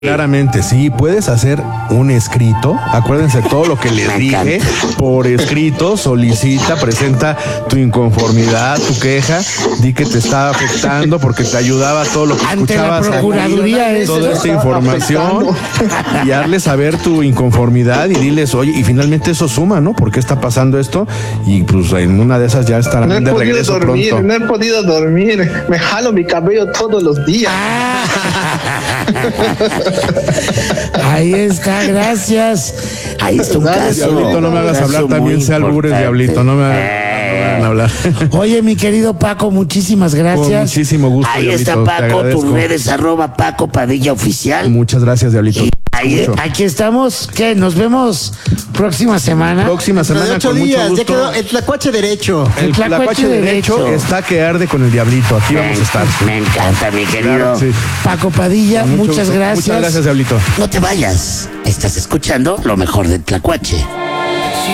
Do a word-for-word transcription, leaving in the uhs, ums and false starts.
Claramente, sí, puedes hacer un escrito. Acuérdense todo lo que les dije. Por escrito, solicita, presenta tu inconformidad, tu queja, di que te está afectando porque te ayudaba todo lo que Ante escuchabas, la Procuraduría aquí, toda esta información, y darle saber tu inconformidad y diles, oye, y finalmente eso suma, ¿no? ¿Por qué está pasando esto? Y pues en una de esas ya estarán no he de podido regreso dormir, pronto. No he podido dormir, me jalo mi cabello todos los días. Ahí está, gracias. Ahí está un caso. Diablito, no me hagas caso hablar, también sé albures, Diablito, no me hagas hablar. Oye, mi querido Paco, muchísimas gracias. Con muchísimo gusto. Ahí Diablito, está Paco, te tus agradezco. redes, arroba Paco Padilla Oficial. Muchas gracias, Diablito. Y ahí, aquí estamos, ¿qué? Nos vemos próxima semana. Próxima semana de ocho con mucho días, gusto. ya quedó el tlacuache derecho. El Tlacuache tlacuache derecho, derecho. está que arde con el Diablito. Aquí vamos a estar. Me encanta, mi querido Claro, sí. Paco Padilla, Mucho muchas gusto. gracias. Muchas gracias, Diablito. No te vayas, estás escuchando lo mejor de Tlacuache.